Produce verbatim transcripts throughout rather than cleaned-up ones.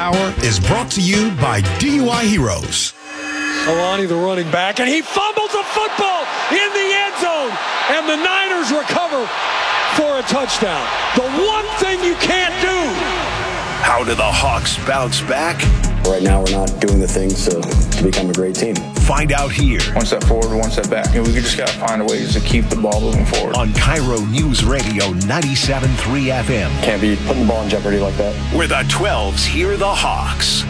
hour is brought to you by D U I Heroes. Alani, the running back, and he fumbles the football in the end zone, and the Niners recover for a touchdown. The one thing you can't do. How do the Hawks bounce back? Right now, we're not doing the things to, to become a great team. Find out here. One step forward, one step back. And we just got to find ways to keep the ball moving forward. On Cairo News Radio ninety-seven point three F M. Can't be putting the ball in jeopardy like that. Where the twelves hear the Hawks.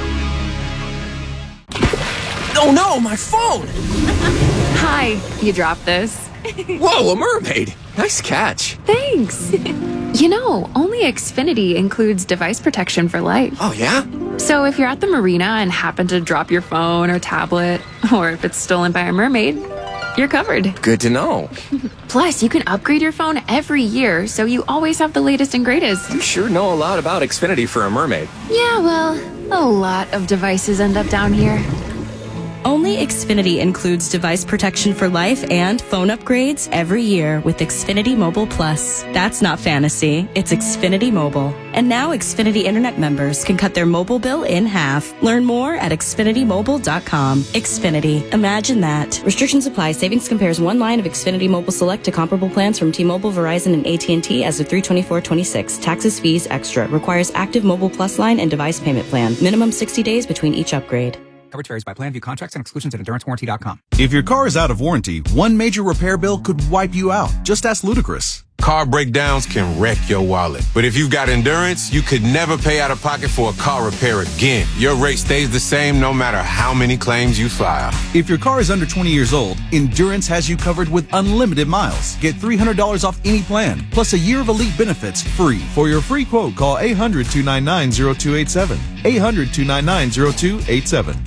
Oh no, my phone! Hi, you dropped this. Whoa, a mermaid! Nice catch. Thanks. You know, only Xfinity includes device protection for life. Oh, yeah? So if you're at the marina and happen to drop your phone or tablet, or if it's stolen by a mermaid, you're covered. Good to know. Plus, you can upgrade your phone every year, so you always have the latest and greatest. You sure know a lot about Xfinity for a mermaid. Yeah, well, a lot of devices end up down here. Only Xfinity includes device protection for life and phone upgrades every year with Xfinity Mobile Plus. That's not fantasy, it's Xfinity Mobile. And now Xfinity Internet members can cut their mobile bill in half. Learn more at xfinity mobile dot com. Xfinity. Imagine that. Restrictions apply. Savings compares one line of Xfinity Mobile Select to comparable plans from T-Mobile, Verizon, and A T and T as of three twenty-four twenty-six. Taxes, fees, extra. Requires active Mobile Plus line and device payment plan. Minimum sixty days between each upgrade. Coverage varies by plan. View contracts and exclusions at endurance warranty dot com. If your car is out of warranty, one major repair bill could wipe you out. Just ask Ludacris. Car breakdowns can wreck your wallet. But if you've got Endurance, you could never pay out of pocket for a car repair again. Your rate stays the same no matter how many claims you file. If your car is under twenty years old, Endurance has you covered with unlimited miles. Get three hundred dollars off any plan, plus a year of elite benefits free. For your free quote, call eight hundred, two nine nine, zero two eight seven. eight hundred, two nine nine, zero two eight seven.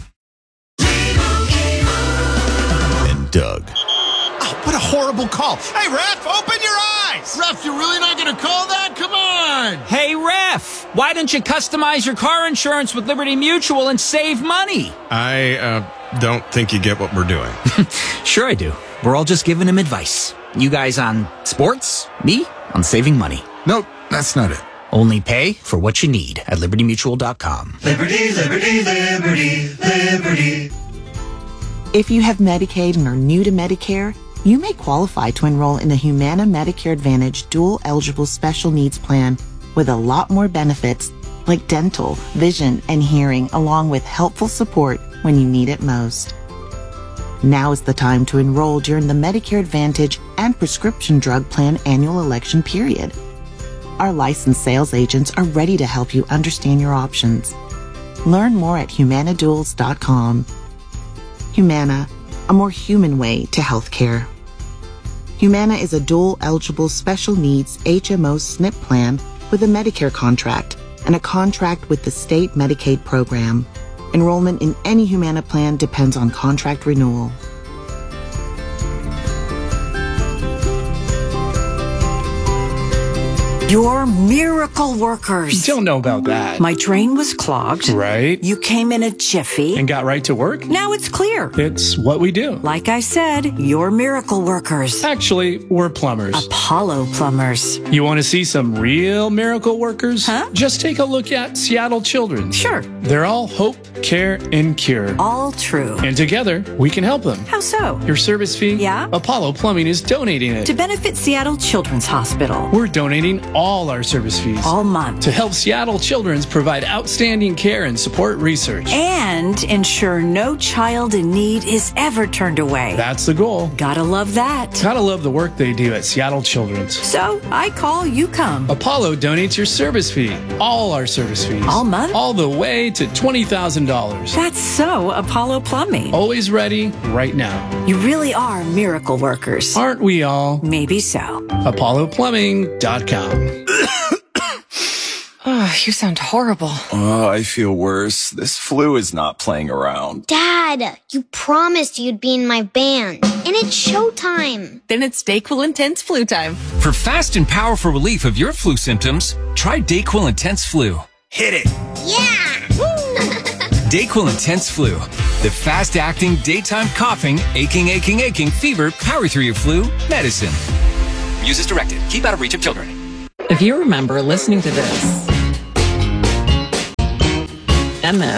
Doug. Oh, what a horrible call. Hey, ref, open your eyes. Ref, you're really not going to call that? Come on. Hey, ref, why don't you customize your car insurance with Liberty Mutual and save money? I uh, don't think you get what we're doing. Sure I do. We're all just giving him advice. You guys on sports, me on saving money. Nope, that's not it. Only pay for what you need at liberty mutual dot com. Liberty, liberty, liberty, liberty. If you have Medicaid and are new to Medicare, you may qualify to enroll in the Humana Medicare Advantage dual eligible special needs plan with a lot more benefits like dental, vision, and hearing, along with helpful support when you need it most. Now is the time to enroll during the Medicare Advantage and prescription drug plan annual election period. Our licensed sales agents are ready to help you understand your options. Learn more at humana duals dot com. Humana, a more human way to healthcare. Humana is a dual-eligible special needs H M O S N P plan with a Medicare contract and a contract with the state Medicaid program. Enrollment in any Humana plan depends on contract renewal. You're miracle workers. Don't know about that. My drain was clogged. Right. You came in a jiffy. And got right to work. Now it's clear. It's what we do. Like I said, you're miracle workers. Actually, we're plumbers. Apollo plumbers. You want to see some real miracle workers? Huh? Just take a look at Seattle Children's. Sure. They're all hope, care, and cure. All true. And together, we can help them. How so? Your service fee? Yeah. Apollo Plumbing is donating it. To benefit Seattle Children's Hospital. We're donating all our service fees. All month. To help Seattle Children's provide outstanding care and support research. And ensure no child in need is ever turned away. That's the goal. Gotta love that. Gotta love the work they do at Seattle Children's. So, I call, you come. Apollo donates your service fee. All our service fees. All month? All the way to twenty thousand dollars. That's so Apollo Plumbing. Always ready, right now. You really are miracle workers. Aren't we all? Maybe so. Apollo Plumbing dot com. Oh, you sound horrible. Oh, I feel worse. This flu is not playing around. Dad, you promised you'd be in my band. And it's showtime. Then it's DayQuil Intense Flu time. For fast and powerful relief of your flu symptoms, try DayQuil Intense Flu. Hit it. Yeah. DayQuil Intense Flu. The fast-acting, daytime coughing, aching, aching, aching, fever, power through your flu medicine. Use as directed. Keep out of reach of children. If you remember listening to this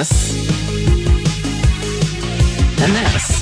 this, then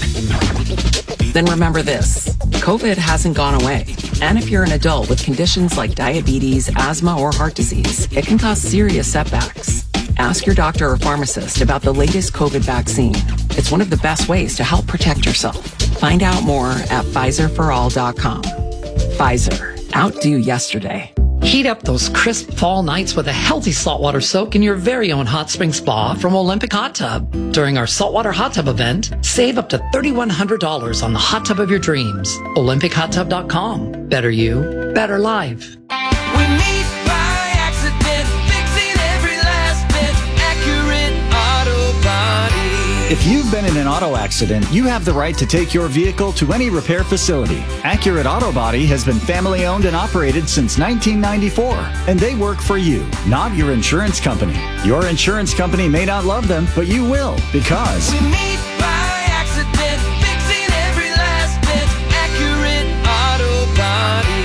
this, then remember this. COVID hasn't gone away. And if you're an adult with conditions like diabetes, asthma, or heart disease, it can cause serious setbacks. Ask your doctor or pharmacist about the latest COVID vaccine. It's one of the best ways to help protect yourself. Find out more at Pfizer for all dot com. Pfizer. Outdo yesterday. Heat up those crisp fall nights with a healthy saltwater soak in your very own hot spring spa from Olympic Hot Tub. During our saltwater hot tub event, save up to three thousand one hundred dollars on the hot tub of your dreams. Olympic Hot Tub dot com. Better you, better life. We meet by accident, fixing every last bit, Accurate Auto Body. If you've been in an auto accident, you have the right to take your vehicle to any repair facility. Accurate Auto Body has been family owned and operated since nineteen ninety-four, and they work for you, not your insurance company. Your insurance company may not love them, but you will, because We meet by accident, fixing every last bit, Accurate Auto Body.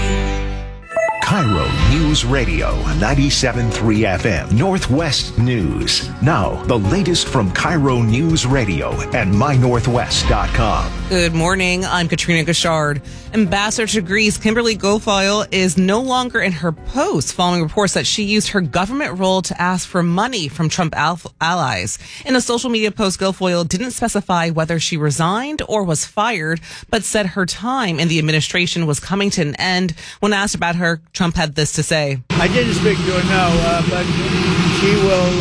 Cairo News Radio, ninety-seven point three F M, Northwest News. Now, the latest from Cairo News Radio and my northwest dot com. Good morning. I'm Katrina Gashard. Ambassador to Greece, Kimberly Guilfoyle, is no longer in her post following reports that she used her government role to ask for money from Trump al- allies. In a social media post, Guilfoyle didn't specify whether she resigned or was fired, but said her time in the administration was coming to an end. When asked about her, Trump had this to say. I didn't speak to her, no, uh, but she will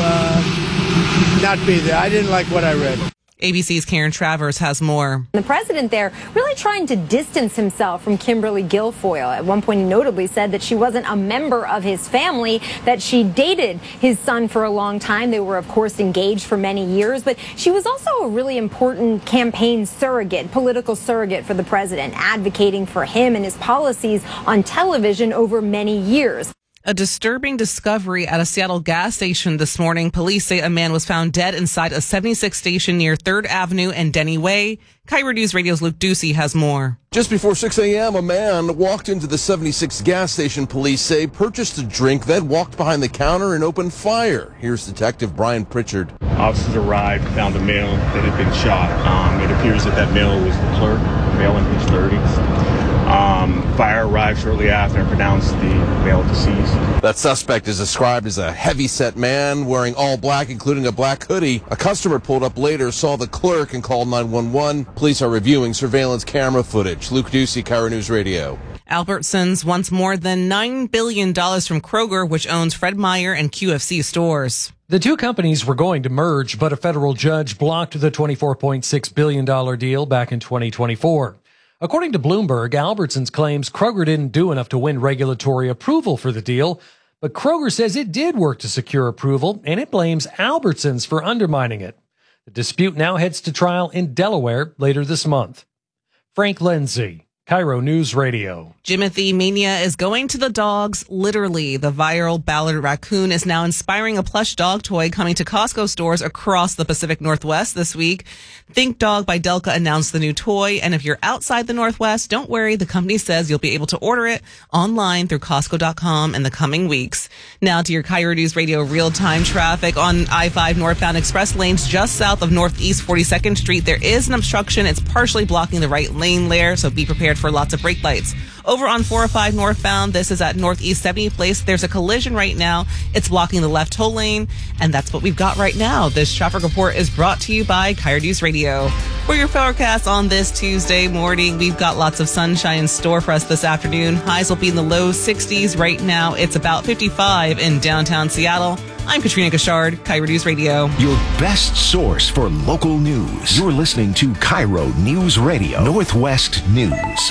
uh, not be there. I didn't like what I read. A B C's Karen Travers has more. The president there really trying to distance himself from Kimberly Guilfoyle. At one point, he notably said that she wasn't a member of his family, that she dated his son for a long time. They were, of course, engaged for many years, but she was also a really important campaign surrogate, political surrogate for the president, advocating for him and his policies on television over many years. A disturbing discovery at a Seattle gas station this morning. Police say a man was found dead inside a seventy-six station near third Avenue and Denny Way. Cairo News Radio's Luke Ducey has more. Just before six a.m., a man walked into the seventy-six gas station, police say, purchased a drink, then walked behind the counter and opened fire. Here's Detective Brian Pritchard. Officers arrived, found a male that had been shot. Um, it appears that that male was the clerk, a male in his thirties. Um, fire arrived shortly after and pronounced the male deceased. That suspect is described as a heavy-set man wearing all black, including a black hoodie. A customer pulled up later, saw the clerk, and called nine one one. Police are reviewing surveillance camera footage. Luke Ducey, Cairo News Radio. Albertsons wants more than nine billion dollars from Kroger, which owns Fred Meyer and Q F C stores. The two companies were going to merge, but a federal judge blocked the twenty-four point six billion dollars deal back in twenty twenty-four. According to Bloomberg, Albertsons claims Kroger didn't do enough to win regulatory approval for the deal, but Kroger says it did work to secure approval, and it blames Albertsons for undermining it. The dispute now heads to trial in Delaware later this month. Frank Lindsay, Cairo News Radio. Jimothy Mania is going to the dogs, literally. The viral Ballard raccoon is now inspiring a plush dog toy coming to Costco stores across the Pacific Northwest this week. Think Dog by Delka announced the new toy, and if you're outside the Northwest, don't worry. The company says you'll be able to order it online through Costco dot com in the coming weeks. Now to your Cairo News Radio real-time traffic on I five northbound express lanes just south of Northeast forty-second Street. There is an obstruction. It's partially blocking the right lane there, so be prepared for lots of brake lights. Over on four oh five northbound, this is at Northeast seventieth Place. There's a collision right now. It's blocking the left toll lane, and that's what we've got right now. This traffic report is brought to you by Cairo News Radio. For your forecast on this Tuesday morning, we've got lots of sunshine in store for us this afternoon. Highs will be in the low sixties. Right now, it's about fifty-five in downtown Seattle. I'm Katrina Gashard, Cairo News Radio. Your best source for local news. You're listening to Cairo News Radio, Northwest News.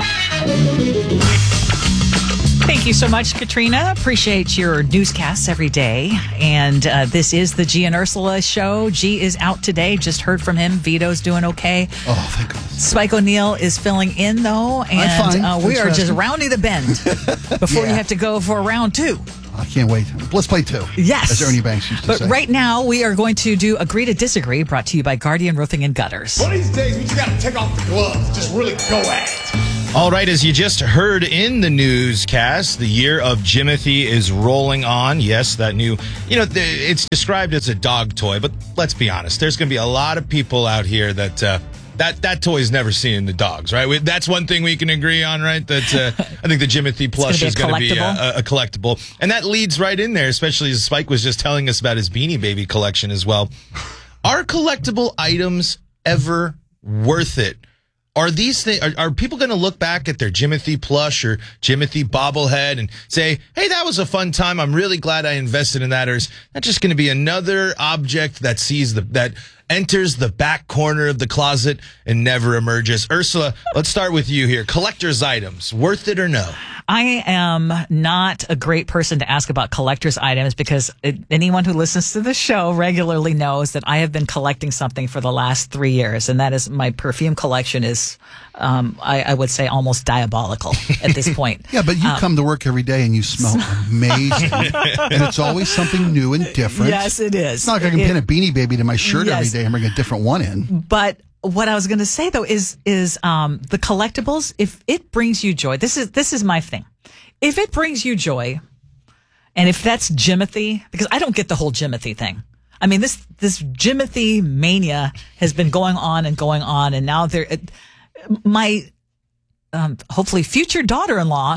Thank you so much, Katrina. Appreciate your newscasts every day. And uh, this is the G and Ursula show. G is out today. Just heard from him. Vito's doing okay. Oh, thank goodness. Spike O'Neill is filling in, though. And uh, we are just rounding the bend before yeah. you have to go for round two. I can't wait. Let's play two. Yes. As Ernie Banks used to but say. Right now, we are going to do Agree to Disagree, brought to you by Guardian Roofing and Gutters. One of these days, we just got to take off the gloves. Just really go at it. All right, as you just heard in the newscast, the year of Jimothy is rolling on. Yes, that new, you know, it's described as a dog toy, but let's be honest. There's going to be a lot of people out here that uh, that that toy is never seen in the dogs, right? We, that's one thing we can agree on, right? That uh, I think the Jimothy plush is going to be a, a, a collectible. And that leads right in there, especially as Spike was just telling us about his Beanie Baby collection as well. Are collectible items ever worth it? Are these things, are, are people going to look back at their Jimothy plush or Jimothy bobblehead and say, hey, that was a fun time. I'm really glad I invested in that. Or is that just going to be another object that sees the, that enters the back corner of the closet and never emerges? Ursula, let's start with you here. Collector's items, worth it or no? I am not a great person to ask about collector's items because it, anyone who listens to the show regularly knows that I have been collecting something for the last three years, and that is my perfume collection is, um, I, I would say, almost diabolical at this point. Yeah, but you um, come to work every day and you smell amazing, and it's always something new and different. Yes, it is. It's not like I can it, pin a Beanie Baby to my shirt yes. every day and bring a different one in. But what I was going to say though is is um, the collectibles. If it brings you joy, this is this is my thing. If it brings you joy, and if that's Jimothy, because I don't get the whole Jimothy thing. I mean, this this Jimothy mania has been going on and going on, and now there, my um, hopefully future daughter-in-law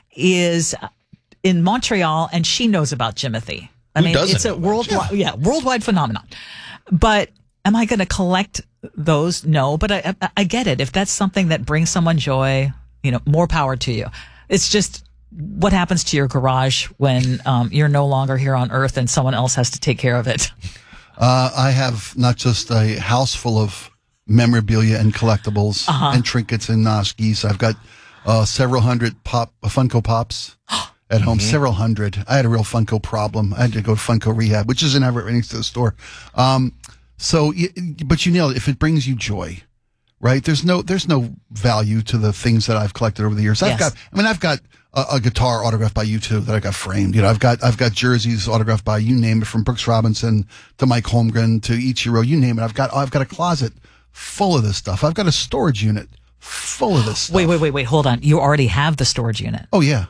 is in Montreal, and she knows about Jimothy. I Who mean, doesn't it's a know worldwide, yeah, worldwide phenomenon. But am I going to collect those? No, but I, I I get it. If that's something that brings someone joy, you know, more power to you. It's just what happens to your garage when um, you're no longer here on Earth and someone else has to take care of it. Uh, I have not just a house full of memorabilia and collectibles Uh-huh. and trinkets and noskies. I've got uh, several hundred pop uh, Funko Pops at home. Mm-hmm. Several hundred. I had a real Funko problem. I had to go to Funko Rehab, which is in Everett, right next to the store. Um, so, y- but you nailed it. If it brings you joy, right? There's no there's no value to the things that I've collected over the years. I've Yes. got. I mean, I've got. A, a guitar autographed by you two that I got framed. You know, I've got I've got jerseys autographed by you name it, from Brooks Robinson to Mike Holmgren to Ichiro. You name it. I've got I've got a closet full of this stuff. I've got a storage unit full of this stuff. Wait, wait, wait, wait. Hold on. You already have the storage unit. Oh yeah.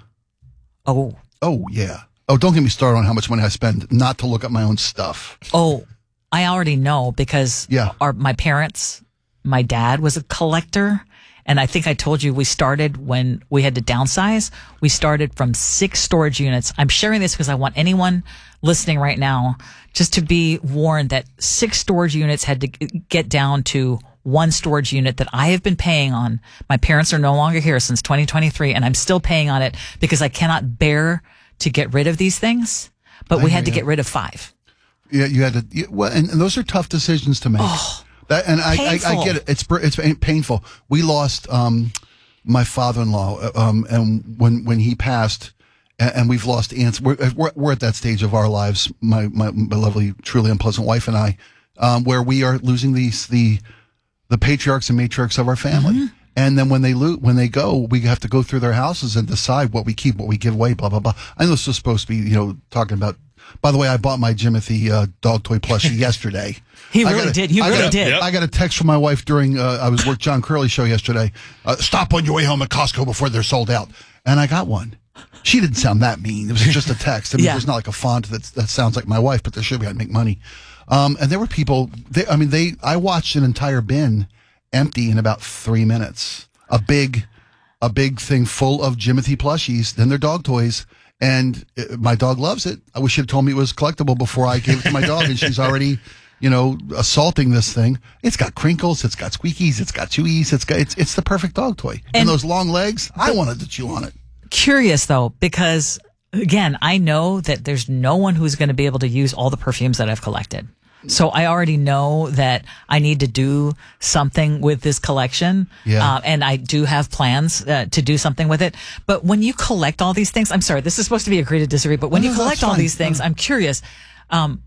Oh. Oh yeah. Oh, don't get me started on how much money I spend not to look at my own stuff. Oh, I already know because Yeah. our my parents, my dad was a collector. And I think I told you we started when we had to downsize. We started from six storage units. I'm sharing this because I want anyone listening right now just to be warned that six storage units had to get down to one storage unit that I have been paying on. My parents are no longer here since twenty twenty-three, and I'm still paying on it because I cannot bear to get rid of these things. But we I had to hear ya. get rid of five. Yeah, you had to. You, well, and, and those are tough decisions to make. Oh. That, and I, I, I get it. It's it's painful. We lost um, my father-in-law, um, and when when he passed, and, and we've lost aunts. We're, we're we're at that stage of our lives. My my, my lovely, truly unpleasant wife and I, um, where we are losing these the the patriarchs and matriarchs of our family. Mm-hmm. And then when they lo- when they go, we have to go through their houses and decide what we keep, what we give away, blah blah blah. I know this was supposed to be, you know, talking about. By the way, I bought my Jimothy uh, dog toy plushie yesterday. He I really got a- did. He I really got a- did. I got a text from my wife during uh, I was work John Curley show yesterday. Uh, Stop on your way home at Costco before they're sold out. And I got one. She didn't sound that mean. It was just a text. I mean, Yeah. there's not like a font that that sounds like my wife, but there should be. I'd make money. Um, and there were people. They, I mean, they. I watched an entire bin empty in about three minutes. A big, a big thing full of Jimothy plushies. Then their dog toys. And uh, my dog loves it. I wish she'd told me it was collectible before I gave it to my dog, and she's already, you know, assaulting this thing. It's got crinkles, it's got squeakies, it's got chewies, it's got it's it's the perfect dog toy. And, And- those long legs, I wanted to chew on it. Curious though, because again, I know that there's no one who's going to be able to use all the perfumes that I've collected. So I already know that I need to do something with this collection. Yeah. Uh, and I do have plans uh, to do something with it. But when you collect all these things, I'm sorry, this is supposed to be agree to disagree, but when No, you no, collect that's all fine. these things, I'm curious, um,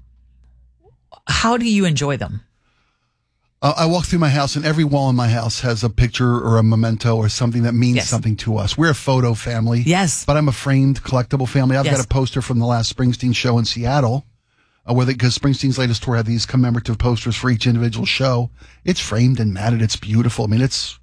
how do you enjoy them? Uh, I walk through my house, and every wall in my house has a picture or a memento or something that means Yes. something to us. We're a photo family. Yes. But I'm a framed collectible family. I've Yes. got a poster from the last Springsteen show in Seattle, uh, where because Springsteen's latest tour had these commemorative posters for each individual show. It's framed and matted. It's beautiful. I mean, it's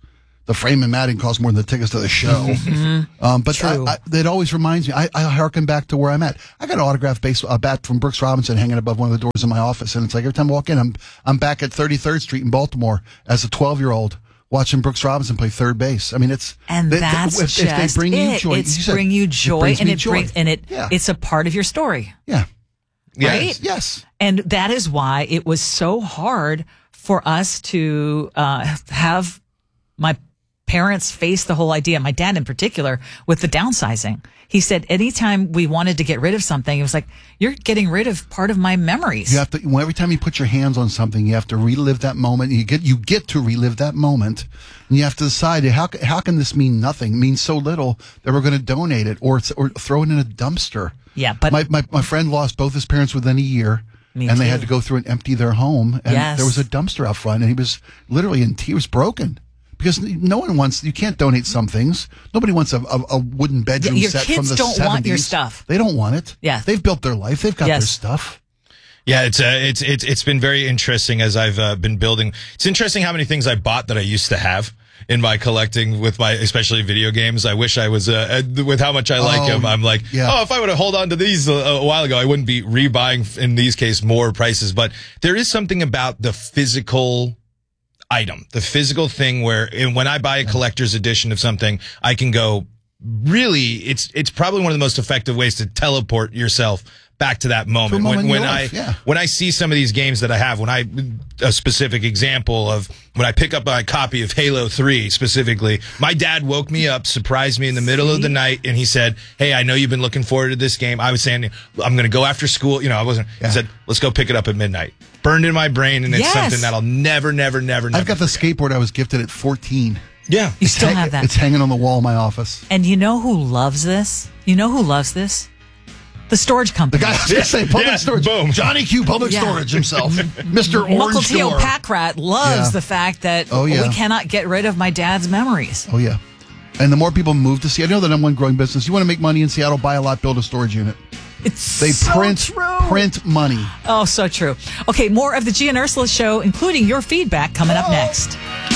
the frame and matting cost more than the tickets to the show. Mm-hmm. Um, but I, I, it always reminds me, I, I harken back to where I'm at. I got an autographed base, a bat from Brooks Robinson hanging above one of the doors in my office. And it's like every time I walk in, I'm, I'm back at thirty-third Street in Baltimore as a twelve year old watching Brooks Robinson play third base. I mean, it's, and they, that's if, just if they bring it. you joy, It's you said, bring you joy, it brings and me it joy. brings, and it, yeah. it's a part of your story. Yeah. Right? Yes. yes. And that is why it was so hard for us to uh, have my parents face the whole idea, my dad in particular, with the downsizing. He said anytime we wanted to get rid of something, it was like, you're getting rid of part of my memories. You have to, well, every time you put your hands on something, you have to relive that moment. You get, you get to relive that moment, and you have to decide how how can this mean nothing, it means so little that we're going to donate it or or throw it in a dumpster. Yeah, but my my, my friend lost both his parents within a year. Me and too. they had to go through and empty their home. And Yes. there was a dumpster out front, and he was literally in tears, broken. Because no one wants, you can't donate some things. Nobody wants a, a, a wooden bedroom Yeah, your set kids from the don't seventies. want your stuff. They don't want it. Yeah. They've built their life. They've got Yes. their stuff. Yeah, it's uh, it's it's it's been very interesting as I've uh, been building. It's interesting how many things I bought that I used to have in my collecting with my, especially video games. I wish I was uh, uh, with how much I like Oh, them. I'm like, yeah. oh, if I would have hold on to these a, a while ago, I wouldn't be rebuying in these case more prices. But there is something about the physical item, the physical thing where and when I buy a collector's edition of something, I can go, really, it's it's probably one of the most effective ways to teleport yourself back to that moment. To a moment when in when your I life, yeah. when I see some of these games that I have, when I a specific example of when I pick up a copy of Halo three specifically, my dad woke me up, surprised me in the middle of the night, and he said, "Hey, I know you've been looking forward to this game." I was saying, "I'm going to go after school." You know, I wasn't. Yeah. He said, "Let's go pick it up at midnight." Burned in my brain, and it's Yes. something that'll never, never, never, never. I've got the forget. skateboard I was gifted at fourteen. Yeah. You still Hang- have that. It's hanging on the wall in my office. And you know who loves this? You know who loves this? The storage The company. guy I was going to say public Yeah, storage. boom. Johnny Q Public Yeah. Storage himself. Mister Orange Mukilteo Door. Packrat loves Yeah. the fact that Oh, yeah. we cannot get rid of my dad's memories. Oh, yeah. And the more people move to Seattle, I know the number one growing business. You want to make money in Seattle, buy a lot, build a storage unit. It's They so print true. print money. Oh, so true. Okay, more of the Gia and Ursula show, including your feedback, coming up next.